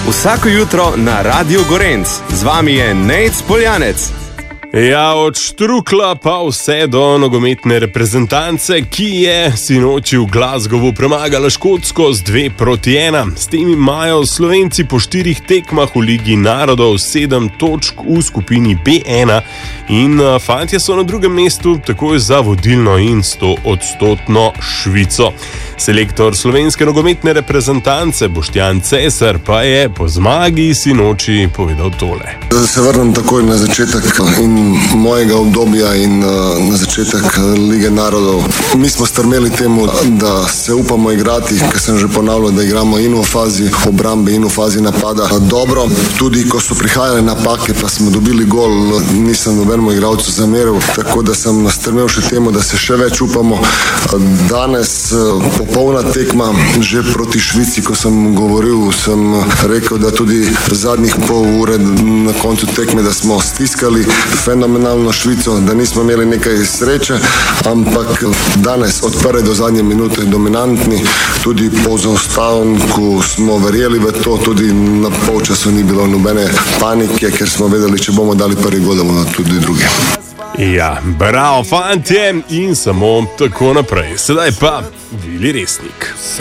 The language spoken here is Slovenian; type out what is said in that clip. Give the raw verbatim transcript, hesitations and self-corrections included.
Vsako jutro na Radiu Gorenc. Z vami je Nejc Poljanec. Ja, od Štrukla pa vse do nogometne reprezentance, ki je sinoči v Glasgowu premagala Škotsko z dve proti ena. S tem imajo Slovenci po štirih tekmah v Ligi narodov sedem točk v skupini B ena in fantje so na drugem mestu takoj za vodilno in sto odstotno Švico. Selektor slovenske nogometne reprezentance Boštjan Cesar pa je po zmagi sinoči povedal tole. Da se vrnem takoj na začetek in mojega obdobja in uh, na začetek Lige narodov. Mi smo strmeli temu, da se upamo igrati, ker sem že ponavljal, da igramo in v fazi obrambe in v fazi napada dobro. Tudi ko so prihajale napake, pa smo dobili gol, nisem nobenemu igralcu zameril, tako da sem strmel še temu, da se še več upamo. Danes uh, popolna tekma, že proti Švici, ko sem govoril, sem rekel, da tudi zadnjih pol ure na koncu tekme, da smo stiskali fenomenalno Švico, da nismo imeli nekaj sreče, ampak danes od prve do zadnje minute dominantni, tudi po zaostanku smo verjeli v to, tudi na polčasu ni bilo nobene panike, ker smo vedeli, če bomo dali prvi gol, da bomo tudi drugi. Ja, bravo fantje in samo tako naprej. Sedaj pa Vili Resnik.